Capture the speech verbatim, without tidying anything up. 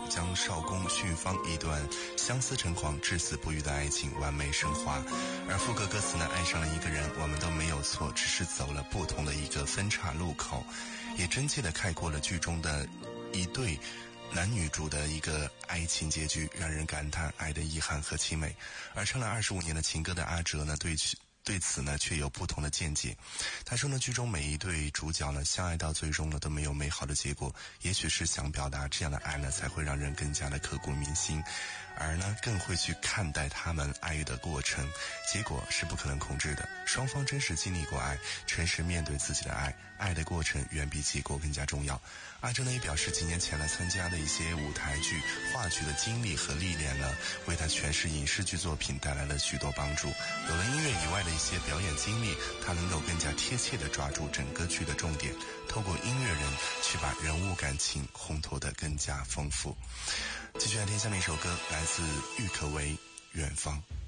将少公训方一段相思成狂至死不渝的爱情完美升华。而副歌歌词呢，爱上了一个人，我们都没有错，只是走了不同的一个分岔路口，也真切地概括了剧中的一对男女主的一个爱情结局，让人感叹爱的遗憾和凄美。而唱了二十五年的情歌的阿哲呢，对对此呢却有不同的见解。他说呢，剧中每一对主角呢相爱到最终呢都没有美好的结果，也许是想表达这样的爱呢才会让人更加的刻骨铭心，而呢更会去看待他们爱的过程，结果是不可能控制的。双方真实经历过爱，诚实面对自己的爱，爱的过程远比结果更加重要。阿哲呢也表示，几年前呢参加的一些舞台剧、话剧的经历和历练呢，为他诠释影视剧作品带来了许多帮助。有了音乐以外的一些表演经历，他能够更加贴切地抓住整个剧的重点，透过音乐人去把人物感情烘托得更加丰富。继续来听下面一首歌，来自郁可唯《远方》。